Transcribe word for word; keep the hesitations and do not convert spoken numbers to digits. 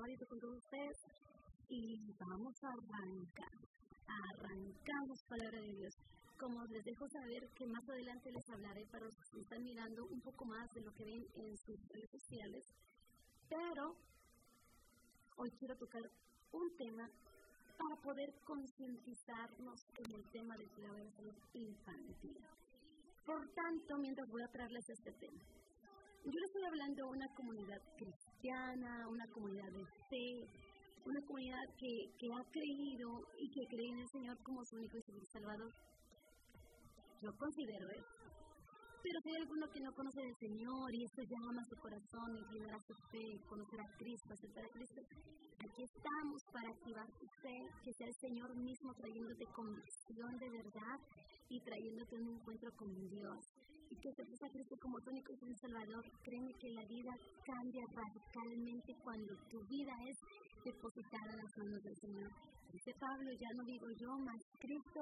favorito con todos ustedes y vamos a arrancar. Arrancamos palabra de Dios. Como les dejo saber que más adelante les hablaré para los que están mirando un poco más de lo que ven en sus redes sociales, pero hoy quiero tocar un tema para poder concientizarnos en el tema del cuidado de la salud infantil. Por tanto, mientras voy a traerles este tema, yo les estoy hablando de una comunidad cristiana, una comunidad de fe, una comunidad que, que ha creído y que cree en el Señor como su único y su Salvador. Yo considero eso. Pero si hay alguno que no conoce al Señor y esto llama a su corazón, inclinar a su fe, conocer a Cristo, aceptar a Cristo, aquí estamos para activar su fe, que sea el Señor mismo trayéndote convicción de verdad y trayéndote un encuentro con Dios. Y que aceptes a Cristo como tu único y tu Salvador. Créeme que la vida cambia radicalmente cuando tu vida es depositada en las manos del Señor. Dice Pablo, ya no vivo yo, mas Cristo